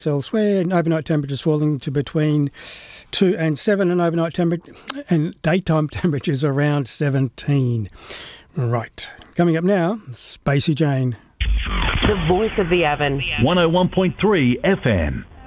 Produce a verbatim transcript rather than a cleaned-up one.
Elsewhere, and overnight temperatures falling to between two and seven, and overnight temperature and daytime temperatures around seventeen. Right. Coming up now, Spacey Jane. The voice of the oven. one oh one point three F M.